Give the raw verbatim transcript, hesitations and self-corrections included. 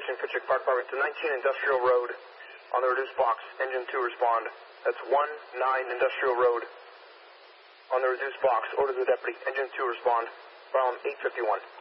Washington Pacific Fire Department to nineteen Industrial Road on the reduced box. Engine two respond. That's one nine Industrial Road on the reduced box. Order to the deputy. Engine two respond. Problem eight fifty-one.